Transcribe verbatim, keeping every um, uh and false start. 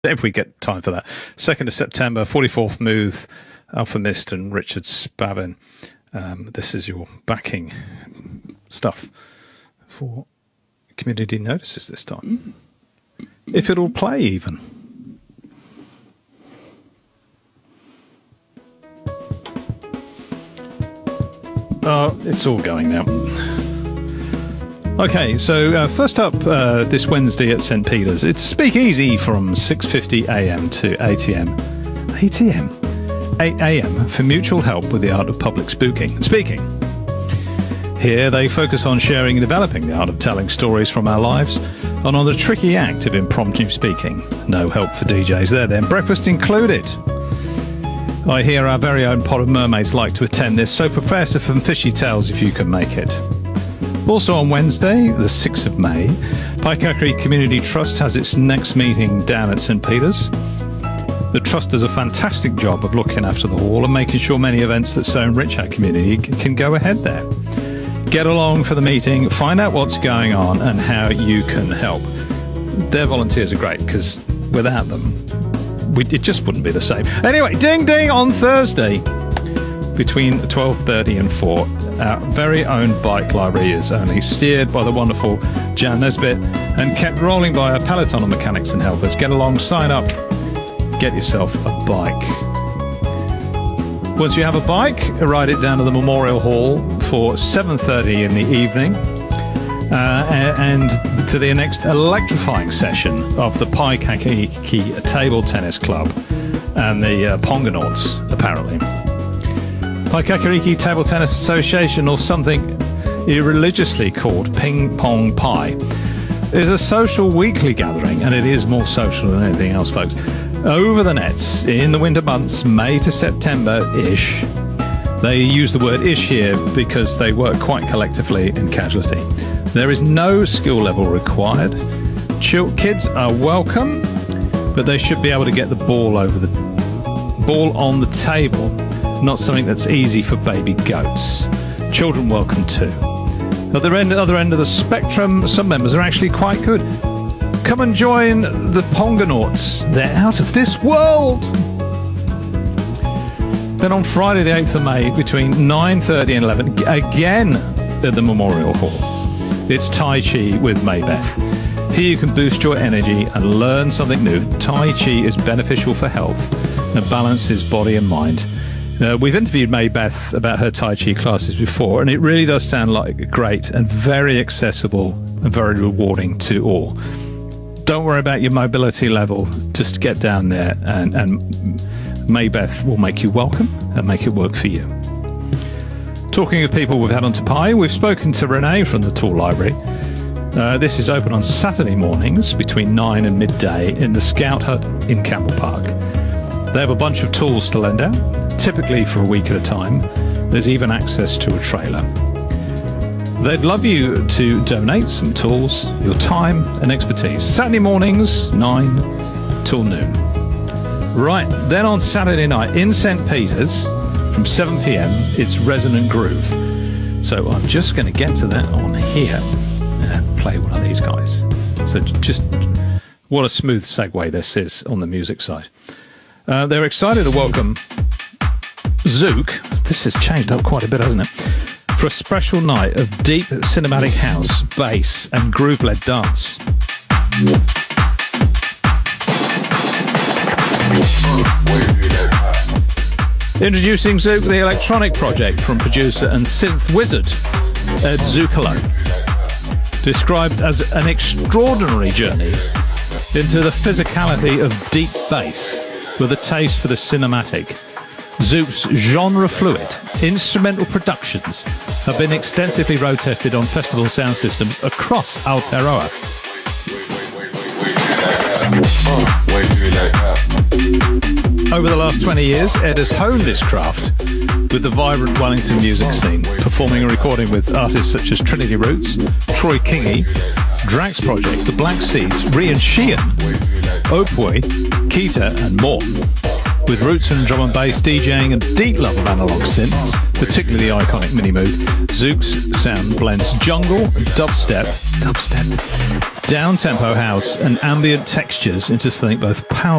if we get time for that. second of September, forty-fourth Move, Alpha Mist and Richard Spavin. Um, this is your backing stuff for community notices this time. If it'll play even. Oh, it's all going now. Okay, so uh, first up uh, this Wednesday at Saint Peter's, it's Speakeasy from six fifty a m to eight a m eight a m eight a m for mutual help with the art of public spooking. Speaking. Here they focus on sharing and developing the art of telling stories from our lives and on the tricky act of impromptu speaking. No help for D Js there then, breakfast included. I hear our very own Pot of Mermaids like to attend this, so prepare some fishy tales if you can make it. Also on Wednesday, the sixth of May, Pycackery Community Trust has its next meeting down at Saint Peter's. The Trust does a fantastic job of looking after the hall and making sure many events that so enrich our community can go ahead there. Get along for the meeting, find out what's going on and how you can help. Their volunteers are great because without them, we, it just wouldn't be the same. Anyway, ding ding on Thursday between twelve thirty and four. Our very own bike library is only steered by the wonderful Jan Nesbitt and kept rolling by our peloton of mechanics and helpers. Get along, sign up, get yourself a bike. Once you have a bike, ride it down to the Memorial Hall for seven thirty in the evening uh, and to the next electrifying session of the Pycackery Table Tennis Club and the uh, Pongonauts, apparently. Pycackery Table Tennis Association, or something irreligiously called Ping Pong Pie, is a social weekly gathering, and it is more social than anything else, folks. Over the nets, in the winter months, May to September-ish. They use the word ish here because they work quite collectively in casualty. There is no skill level required. Chil- kids are welcome, but they should be able to get the ball over the ball on the table, not something that's easy for baby goats. Children welcome too. At the end, other end of the spectrum, some members are actually quite good. Come and join the Pongonauts. They're out of this world. Then on Friday the eighth of May, between nine thirty and eleven, again at the Memorial Hall, it's Tai Chi with Maybeth. Here you can boost your energy and learn something new. Tai Chi is beneficial for health and balances body and mind. Uh, we've interviewed Maybeth about her Tai Chi classes before, and it really does sound like great and very accessible and very rewarding to all. Don't worry about your mobility level. Just get down there and, and Maybeth will make you welcome and make it work for you. Talking of people we've had on to Pi, we've spoken to Renee from the Tool Library. Uh, this is open on Saturday mornings between nine and midday in the Scout Hut in Campbell Park. They have a bunch of tools to lend out, typically for a week at a time. There's even access to a trailer. They'd love you to donate some tools, your time and expertise. Saturday mornings, nine till noon. Right, then on Saturday night in Saint Peter's from seven p m, it's Resonant Groove. So I'm just going to get to that on here and play one of these guys. So just what a smooth segue this is on the music side. Uh, they're excited to welcome Zook. This has changed up quite a bit, hasn't it? For a special night of deep cinematic house, bass, and groove-led dance. Introducing Zook, the electronic project from producer and synth wizard Ed Zookalo. Described as an extraordinary journey into the physicality of deep bass with a taste for the cinematic. Zook's genre-fluid instrumental productions have been extensively road-tested on festival sound systems across Aotearoa. Over the last twenty years, Ed has honed his craft with the vibrant Wellington music scene, performing and recording with artists such as Trinity Roots, Troy Kingi, Drax Project, The Black Seeds, Rian Sheehan, Opoi, Kita and more. With roots in drum and bass, DJing and deep love of analog synths, particularly the iconic Minimoog, Zook's sound blends jungle, dubstep, dubstep, down-tempo house and ambient textures into something both powerful